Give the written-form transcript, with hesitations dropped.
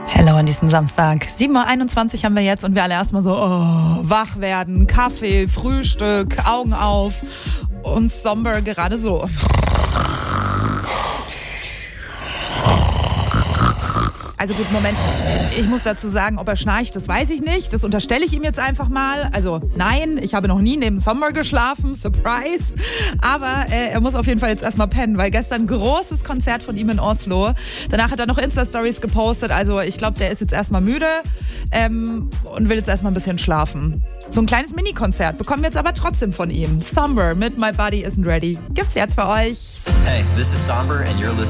Hello an diesem Samstag. 7:21 Uhr haben wir jetzt und wir alle erstmal so wach werden, Kaffee, Frühstück, Augen auf und somber gerade so. Also gut, Moment, ich muss dazu sagen, ob er schnarcht, das weiß ich nicht. Das unterstelle ich ihm jetzt einfach mal. Also nein, ich habe noch nie neben Sommer geschlafen, Surprise. Aber er muss auf jeden Fall jetzt erstmal pennen, weil gestern ein großes Konzert von ihm in Oslo. Danach hat er noch Insta-Stories gepostet. Also ich glaube, der ist jetzt erstmal müde und will jetzt erstmal ein bisschen schlafen. So ein kleines Mini-Konzert bekommen wir jetzt aber trotzdem von ihm. Somber mit My Body Isn't Ready. Gibt's jetzt für euch. Hey, this is Somber and you're listening